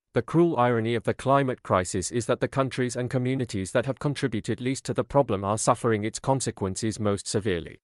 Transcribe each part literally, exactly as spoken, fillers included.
The cruel irony of the climate crisis is that the countries and communities that have contributed least to the problem are suffering its consequences most severely.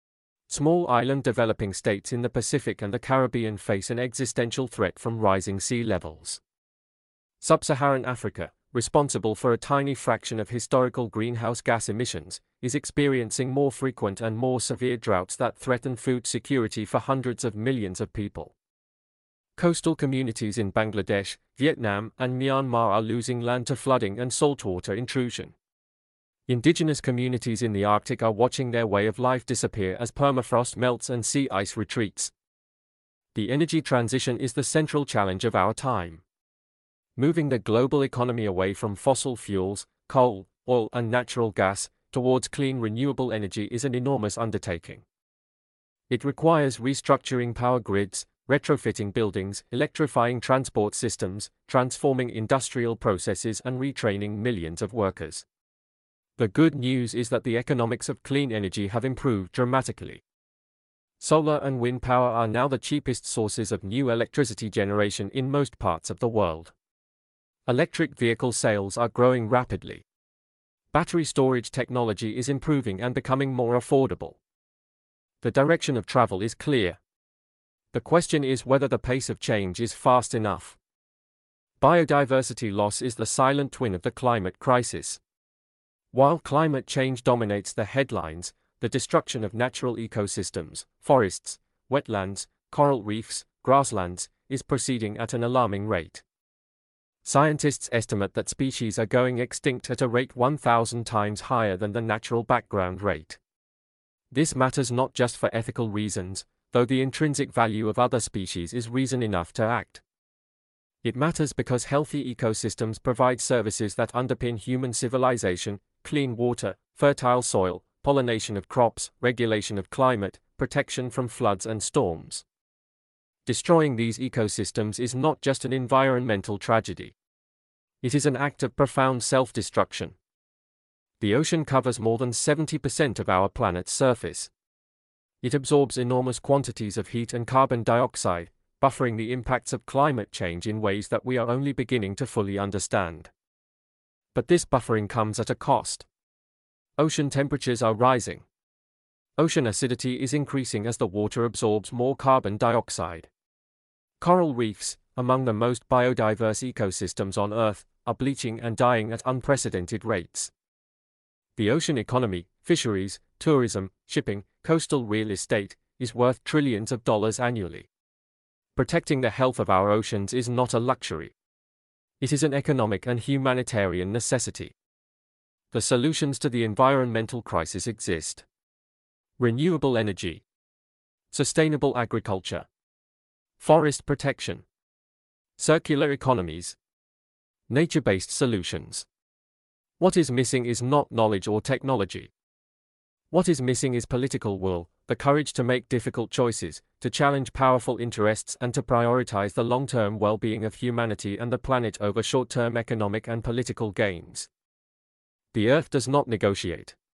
Small island developing states in the Pacific and the Caribbean face an existential threat from rising sea levels. Sub-Saharan Africa, responsible for a tiny fraction of historical greenhouse gas emissions, is experiencing more frequent and more severe droughts that threaten food security for hundreds of millions of people. Coastal communities in Bangladesh, Vietnam, and Myanmar are losing land to flooding and saltwater intrusion. Indigenous communities in the Arctic are watching their way of life disappear as permafrost melts and sea ice retreats. The energy transition is the central challenge of our time. Moving the global economy away from fossil fuels, coal, oil, and natural gas, towards clean renewable energy is an enormous undertaking. It requires restructuring power grids, retrofitting buildings, electrifying transport systems, transforming industrial processes, and retraining millions of workers. The good news is that the economics of clean energy have improved dramatically. Solar and wind power are now the cheapest sources of new electricity generation in most parts of the world. Electric vehicle sales are growing rapidly. Battery storage technology is improving and becoming more affordable. The direction of travel is clear. The question is whether the pace of change is fast enough. Biodiversity loss is the silent twin of the climate crisis. While climate change dominates the headlines, the destruction of natural ecosystems, forests, wetlands, coral reefs, grasslands, is proceeding at an alarming rate. Scientists estimate that species are going extinct at a rate one thousand times higher than the natural background rate. This matters not just for ethical reasons, though the intrinsic value of other species is reason enough to act. It matters because healthy ecosystems provide services that underpin human civilization: clean water, fertile soil, pollination of crops, regulation of climate, protection from floods and storms. Destroying these ecosystems is not just an environmental tragedy. It is an act of profound self-destruction. The ocean covers more than seventy percent of our planet's surface. It absorbs enormous quantities of heat and carbon dioxide, buffering the impacts of climate change in ways that we are only beginning to fully understand. But this buffering comes at a cost. Ocean temperatures are rising. Ocean acidity is increasing as the water absorbs more carbon dioxide. Coral reefs, among the most biodiverse ecosystems on Earth, are bleaching and dying at unprecedented rates. The ocean economy, fisheries, tourism, shipping, coastal real estate, is worth trillions of dollars annually. Protecting the health of our oceans is not a luxury. It is an economic and humanitarian necessity. The solutions to the environmental crisis exist. Renewable energy, sustainable agriculture, forest protection, circular economies, nature-based solutions. What is missing is not knowledge or technology. What is missing is political will, the courage to make difficult choices, to challenge powerful interests, and to prioritize the long-term well-being of humanity and the planet over short-term economic and political gains. The Earth does not negotiate.